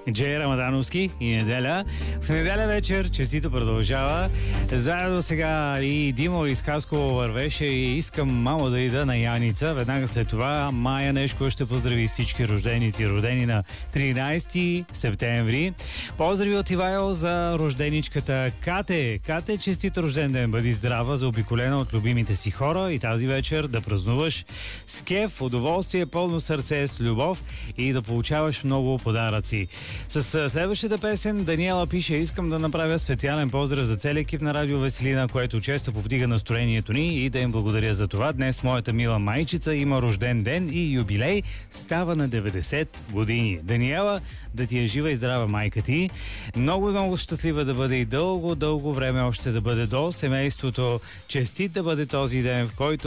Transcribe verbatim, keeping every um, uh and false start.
Джей Рамадановски и неделя. В неделя вечер честито продължава. Заедно сега и Димо Изказко вървеше и искам мамо да ида на Яница. Веднага след това Майя Нешко ще поздрави всички рожденици, родени на тринайсети септември. Поздрави от Ивайло за рожденичката Кате. Кате, честит рожден ден, бъди здрава, заобиколена от любимите си хора и тази вечер да празнуваш с кеф, удоволствие, пълно сърце, с любов и да получаваш много подаръци. С следващата песен Даниела пише: искам да направя специален поздрав за целия екип на Радио Веселина, което често повдига настроението ни и да им благодаря за това. Днес моята мила майчица има рожден ден и юбилей, става на деветдесет години. Даниела, да ти е жива и здрава майка ти. Много, много щастлива да бъде и дълго, дълго време още да бъде до семейството. Честит да бъде този ден, в който